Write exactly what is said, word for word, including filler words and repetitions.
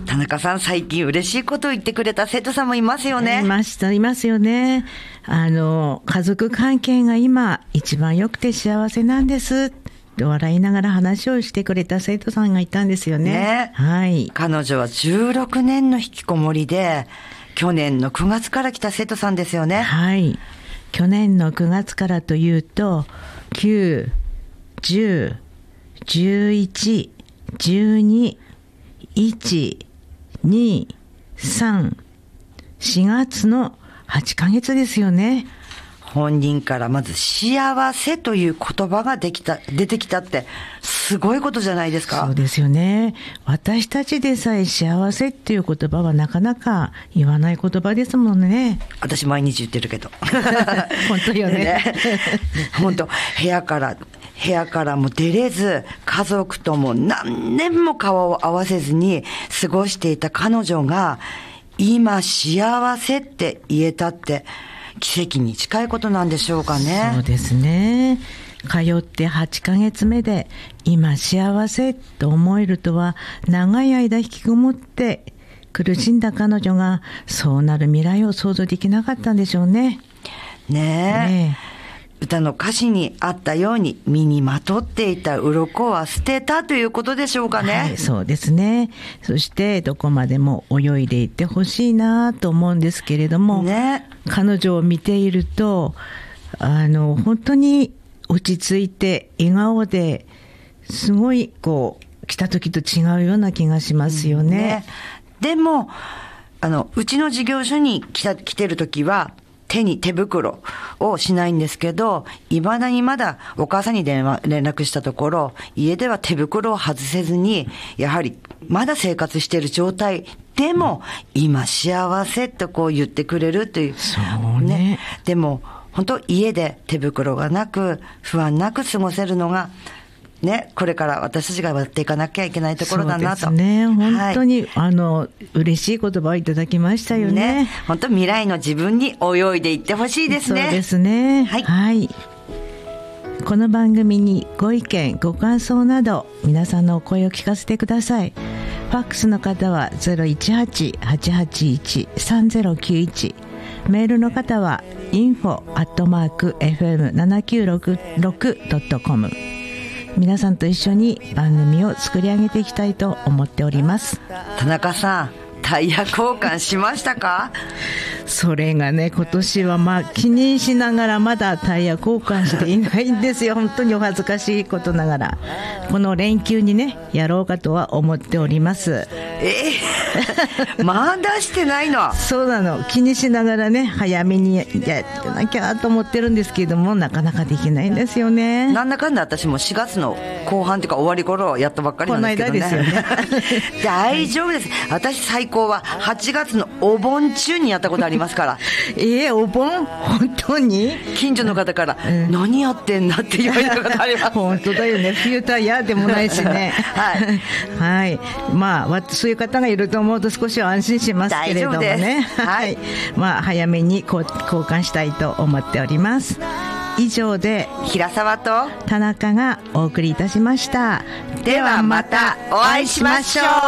田中さん、最近嬉しいことを言ってくれた生徒さんもいますよね。 いました、いますよね。あの、家族関係が今一番良くて幸せなんですと笑いながら話をしてくれた生徒さんがいたんですよね。 ね、 はい。 彼女はじゅうろくねんの引きこもりで、去年のくがつから来た生徒さんですよね。 はい。去年のくがつからというと、きゅう、じゅう、じゅういち、じゅうに、いち、に、さん、しがつのはちかげつですよね。 本人からまず幸せという言葉ができた、出てきたってすごいことじゃないですか。 そうですよね。私たちでさえ幸せっていう言葉はなかなか言わない言葉ですもんね。 私毎日言ってるけど。 本当よね。 ね、本当、部屋から、部屋からも出れず、家族とも何年も顔を合わせずに過ごしていた彼女が、今幸せって言えたって、奇跡に近いことなんでしょうかね。 そうですね。通ってはちかげつめで今幸せと思えるとは、長い間引きこもって苦しんだ彼女がそうなる未来を想像できなかったんでしょうね。 ねえ、ねえ、歌の歌詞にあったように身にまとっていた鱗は捨てたということでしょうかね。 はい、そうですね。そしてどこまでも泳いでいってほしいなと思うんですけれども、ね、彼女を見ていると、あの本当に落ち着いて笑顔ですごいこう来た時と違うような気がしますよね。ね、 でもあのうちの事業所に来た来てる時は手に手袋をしないんですけど、いまだにまだお母さんに電話連絡したところ、家では手袋を外せずにやはりまだ生活している状態でも、うん、今幸せとこう言ってくれるという。 そうね。 ね、でも本当家で手袋がなく不安なく過ごせるのがね、これから私たちがやっていかなきゃいけないところだなと。 そうですね。本当に、はい、あの嬉しい言葉をいただきましたよね。 ね、本当未来の自分に泳いでいってほしいですね。 そうですね。はい、はい。この番組にご意見ご感想など皆さんのお声を聞かせてください。ファックスの方は ゼロいちはち はちはちいち さんゼロきゅういち、メールの方は インフォ アットマーク エフエムななきゅうろくろく ドットコム。皆さんと一緒に番組を作り上げていきたいと思っております。 田中さん、タイヤ交換しましたか？ それがね、今年はまあ気にしながらまだタイヤ交換していないんですよ。本当にお恥ずかしいことながら、この連休にねやろうかとは思っております。 えー、まだしてないの？ そうなの。気にしながらね早めにやってなきゃと思ってるんですけれども、なかなかできないんですよね。 なんだかんだ私もしがつの後半というか終わり頃やったばっかりなんですけどね。 この間ですよね。 大丈夫です。私最高ははちがつのお盆中にやったことありますから。 えー、お盆？本当に？ 近所の方から、うん、何やってんだって言われたことあります。 本当だよね。冬タイヤでもないしね。 はい、 はい。まあそういう方がいると思うと少しは安心しますけれどもね。 はい。 まあ早めに交換したいと思っております。以上で平沢と田中がお送りいたしました。 ではまたお会いしましょう。